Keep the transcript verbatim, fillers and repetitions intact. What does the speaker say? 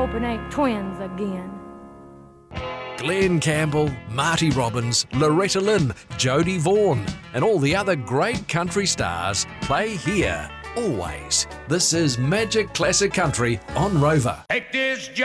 hope it ain't twins again. Glenn Campbell, Marty Robbins, Loretta Lynn, Jodie Vaughan, and all the other great country stars play here, always. This is Magic Classic Country on Rover. Take this job.